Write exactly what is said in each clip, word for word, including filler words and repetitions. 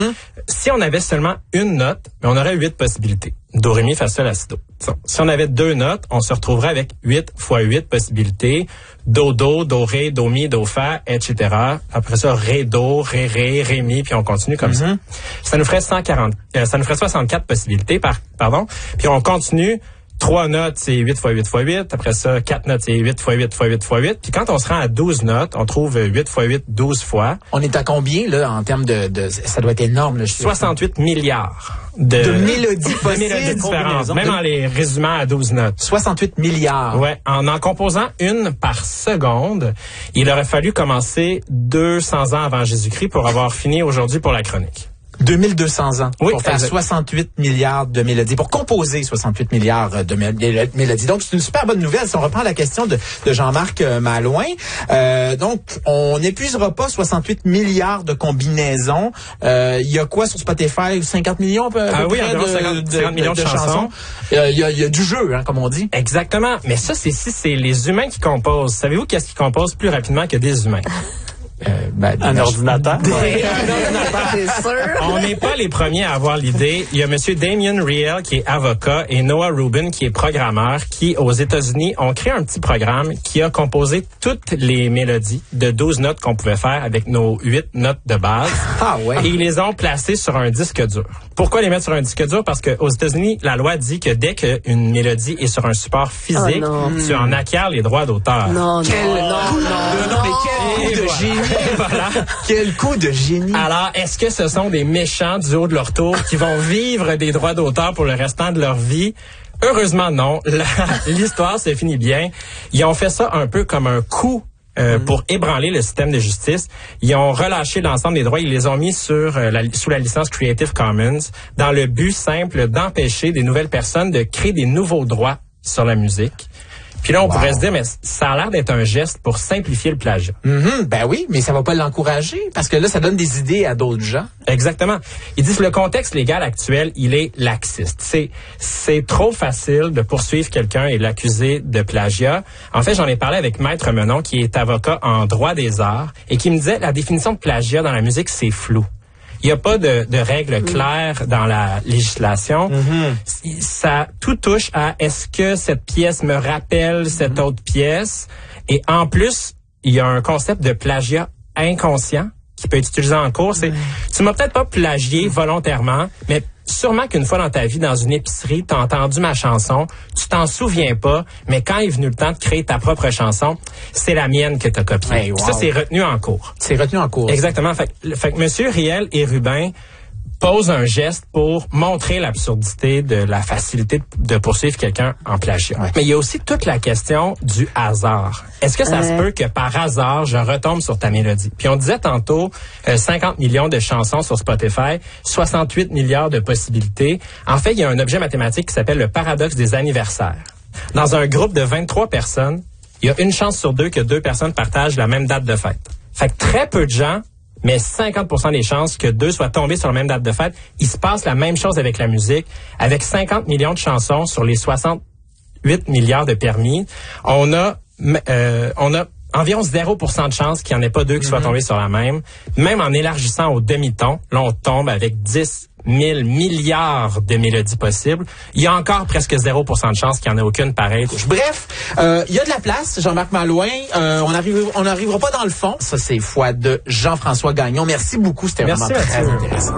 Hum. Si on avait seulement une note, on aurait huit possibilités. Do, ré, mi, fa, sol, la, si, do. Si on avait deux notes, on se retrouverait avec huit fois huit possibilités. Do, do, do, ré, do, mi, do, fa, et cetera. Après ça, ré, do, ré, ré, ré, mi, puis on continue comme mm-hmm. ça. Ça nous ferait cent quarante, euh, ça nous ferait soixante-quatre possibilités, par, pardon. Puis on continue. Trois notes, c'est huit fois huit fois huit. Après ça, quatre notes, c'est huit fois huit fois huit fois huit. Puis quand on se rend à douze notes, on trouve huit fois huit, douze fois. On est à combien, là, en termes de... de ça doit être énorme, là, je sais. soixante-huit milliards de, de mélodies possibles. De mélodies différentes, même en les résumant à douze notes. soixante-huit milliards. Ouais. En en composant une par seconde, il aurait fallu commencer deux cents ans avant Jésus-Christ pour avoir fini aujourd'hui pour la chronique. deux mille deux cents ans oui, pour faire exact. soixante-huit milliards de mélodies, pour composer soixante-huit milliards de mélodies. Donc, c'est une super bonne nouvelle. Si on reprend la question de, de Jean-Marc Malouin, euh, donc, on n'épuisera pas soixante-huit milliards de combinaisons. Il euh, y a quoi sur Spotify? cinquante millions à peu, ah, à peu oui, près de, cinquante, de, cinquante millions de, de chansons. chansons. Il euh, y, a, y a du jeu, hein, comme on dit. Exactement. Mais ça, c'est si c'est les humains qui composent. Savez-vous qu'est-ce qui compose plus rapidement que des humains? Euh, ben, un ordinateur. Ouais. Un ordinateur. C'est sûr. On n'est pas les premiers à avoir l'idée. Il y a monsieur Damien Riel qui est avocat et Noah Rubin qui est programmeur qui, aux États-Unis, ont créé un petit programme qui a composé toutes les mélodies de douze notes qu'on pouvait faire avec nos huit notes de base. Ah ouais. Et ils les ont placées sur un disque dur. Pourquoi les mettre sur un disque dur? Parce qu'aux États-Unis, la loi dit que dès qu'une mélodie est sur un support physique, oh tu en acquiers les droits d'auteur. Non, quel, non, non, non, non, mais quel coup de voilà. génie. Voilà. Quel coup de génie. Alors, est-ce que ce sont des méchants du haut de leur tour qui vont vivre des droits d'auteur pour le restant de leur vie? Heureusement, non. La, l'histoire se finit bien. Ils ont fait ça un peu comme un coup euh, mm. pour ébranler le système de justice. Ils ont relâché l'ensemble des droits. Ils les ont mis sur euh, la, sous la licence Creative Commons dans le but simple d'empêcher des nouvelles personnes de créer des nouveaux droits sur la musique. Puis là, on wow. pourrait se dire, mais ça a l'air d'être un geste pour simplifier le plagiat. Mm-hmm, ben oui, mais ça va pas l'encourager, parce que là, ça donne des idées à d'autres gens. Exactement. Ils disent que le contexte légal actuel, il est laxiste. C'est, c'est trop facile de poursuivre quelqu'un et l'accuser de plagiat. En fait, j'en ai parlé avec Maître Menon, qui est avocat en droit des arts, et qui me disait, la définition de plagiat dans la musique, c'est flou. Il n'y a pas de, de règles claires dans la législation. Mm-hmm. Ça tout touche à est-ce que cette pièce me rappelle cette mm-hmm. autre pièce. Et en plus, il y a un concept de plagiat inconscient qui peut être utilisé en cours. C'est, mm-hmm. tu m'as peut-être pas plagié volontairement, mais sûrement qu'une fois dans ta vie, dans une épicerie, t'as entendu ma chanson, tu t'en souviens pas, mais quand est venu le temps de créer ta propre chanson, c'est la mienne que t'as copiée. Hey, wow. Ça, c'est retenu en cours. C'est retenu en cours. Exactement. Fait, fait que monsieur Riel et Rubin posent un geste pour montrer l'absurdité de la facilité de poursuivre quelqu'un en plagiat. Ouais. Mais il y a aussi toute la question du hasard. Est-ce que ça ouais. se peut que par hasard, je retombe sur ta mélodie? Puis on disait tantôt euh, cinquante millions de chansons sur Spotify, soixante-huit milliards de possibilités. En fait, il y a un objet mathématique qui s'appelle le paradoxe des anniversaires. Dans un groupe de vingt-trois personnes, il y a une chance sur deux que deux personnes partagent la même date de fête. Fait que très peu de gens, mais cinquante pour cent des chances que deux soient tombés sur la même date de fête. Il se passe la même chose avec la musique. Avec cinquante millions de chansons sur les soixante-huit milliards de permis, on a, euh, on a environ zéro pour cent de chances qu'il n'y en ait pas deux qui mm-hmm. soient tombés sur la même. Même en élargissant au demi-ton, là, on tombe avec dix mille milliards de mélodies possibles. Il y a encore presque zéro pour cent de chance qu'il n'y en ait aucune pareille. Bref, euh, il y a de la place, Jean-Marc Malouin. Euh, on arrive, on n'arrivera pas dans le fond. Ça, c'est foi de Jean-François Gagnon. Merci beaucoup. C'était Merci vraiment très Mathieu. intéressant.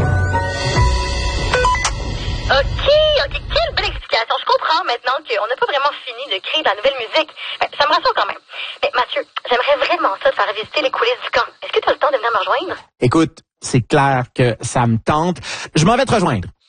OK, OK. Quelle belle explication. Je comprends maintenant qu'on n'a pas vraiment fini de créer de la nouvelle musique. Ben, ça me rassure quand même. Mais Mathieu, j'aimerais vraiment ça de faire visiter les coulisses du camp. Est-ce que tu as le temps de venir me rejoindre? Écoute, c'est clair que ça me tente. Je m'en vais te rejoindre.